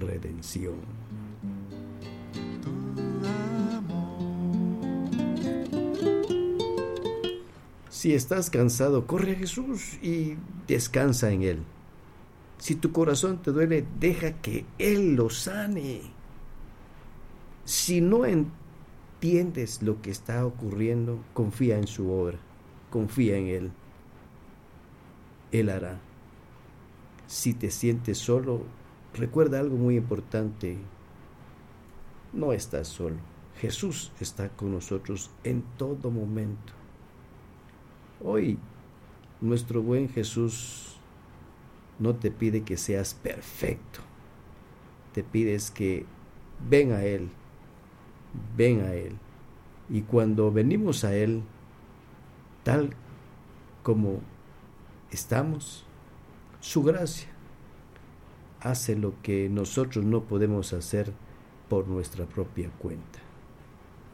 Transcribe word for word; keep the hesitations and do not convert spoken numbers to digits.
redención. Si estás cansado, corre a Jesús y descansa en Él. Si tu corazón te duele, deja que Él lo sane. Si no entiendes lo que está ocurriendo, confía en su obra, confía en Él. Él hará. Si te sientes solo, recuerda algo muy importante. No estás solo. Jesús está con nosotros en todo momento. Hoy, nuestro buen Jesús no te pide que seas perfecto. Te pides que ven a Él, ven a Él. Y cuando venimos a Él, tal como estamos, su gracia hace lo que nosotros no podemos hacer por nuestra propia cuenta.